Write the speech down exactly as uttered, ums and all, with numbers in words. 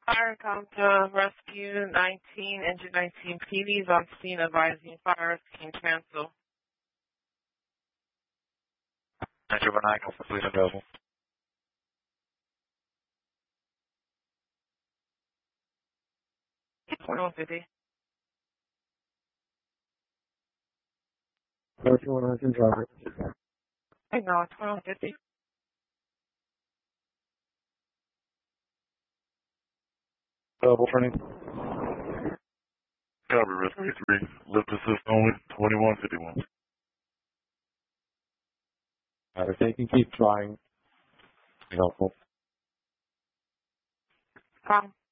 Fire Counter Rescue nineteen, Engine nineteen, P Ds on scene advising fire rescue cancel. Metro one nine, please available. twenty-one fifty. thirty-one hundred driver. I know, twenty-one fifty. Double turning. Calvary Rescue three, lift assist only, twenty-one fifty-one. Uh, if they can keep trying, be helpful. Um,